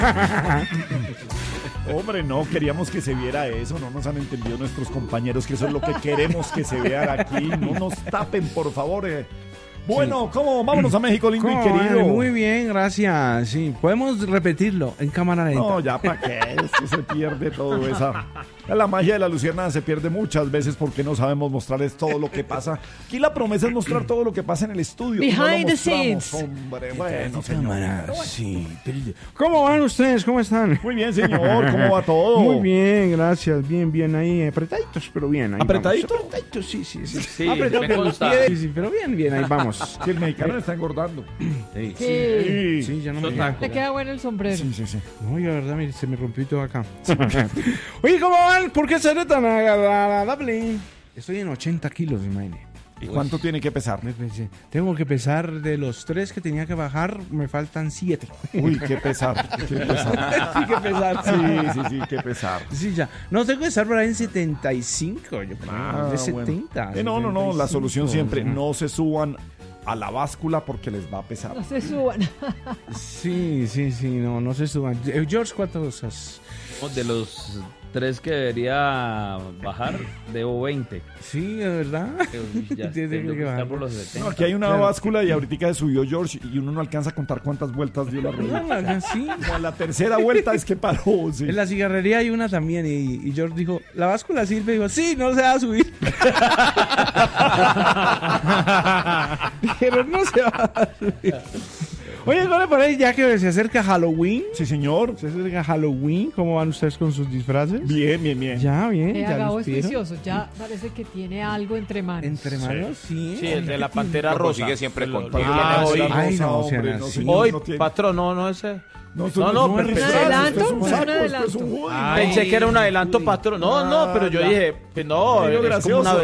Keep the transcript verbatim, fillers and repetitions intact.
Hombre, no, queríamos que se viera eso, no nos han entendido nuestros compañeros que eso es lo que queremos que se vea aquí, no nos tapen, por favor. eh. Bueno, sí. ¿Cómo? Vámonos a México, lindo y querido. Muy bien, gracias. Sí, podemos repetirlo en cámara lenta. No, ya para qué, esto se pierde todo esa. La magia de la luciérnaga se pierde muchas veces porque no sabemos mostrarles todo lo que pasa. Aquí la promesa es mostrar todo lo que pasa en el estudio. Behind no the scenes. Hombre, bueno, señor. Sí. ¿Cómo van ustedes? ¿Cómo están? Muy bien, señor. ¿Cómo va todo? Muy bien, gracias. Bien, bien ahí. Apretaditos, pero bien. Ahí ¿Apretadito? Vamos. Apretaditos, sí, sí, sí. Sí, Apretaditos me los consta. pies. Sí, sí, pero bien, bien. Ahí vamos. Que el mexicano está engordando. Sí, Sí. Sí, sí, ya no me Total. Le queda bueno el sombrero. sí, sí, sí. No, la verdad, mire, se me rompió todo acá. Oye, ¿cómo van? ¿Por qué seré tan agradable? Estoy en ochenta kilos, imagínate. ¿Y cuánto tiene que pesar? Me pensé, tengo que pesar de los tres que tenía que bajar, me faltan siete. Uy, qué pesar, qué pesar. Sí, que pesar. Sí, sí, sí, qué pesar. Sí, ya. No, tengo que estar por ahí en setenta y cinco, yo creo. Ah, de bueno. setenta. Eh, no, no, no, la solución siempre, no. no se suban a la báscula porque les va a pesar. No se suban. Sí, sí, sí, no, no se suban. Eh, George, ¿cuántos has? De los tres que debería bajar, debo veinte. Sí, de verdad. Ya Tiene tengo que que estar bajar. por los No, setenta. aquí hay una Claro. báscula y ahorita se subió George y uno no alcanza a contar cuántas vueltas dio la rueda. No, no, sí. Como a la tercera vuelta es que paró. Sí. En la cigarrería hay una también y, y George dijo, ¿la báscula sirve? Y dijo, sí, no se va a subir. Dijeron, no se va a subir. Oye, ¿no le parece ya que se acerca Halloween? Sí, señor. Se acerca Halloween, ¿cómo van ustedes con sus disfraces? Bien, bien, bien. Ya, bien, Eh, ya Gabo los es vieron. juicioso. Ya parece que tiene algo entre manos. Entre manos, sí. Sí, el de la pantera Lo rosa. consigue siempre Lo- contigo. lo Ah, tiene hoy. la Ay, rosa, no, hombre, sean no, así. señor, Hoy, no tiene- patrón, no, no ese. No, No, no, pero es ¿un saco, adelanto? esto es un ¿Un saco, esto adelanto? es un hoodie. Pensé que era un adelanto, patrón. No, no, pero yo Ah, dije, pues no, Ay, no, es como gracioso. una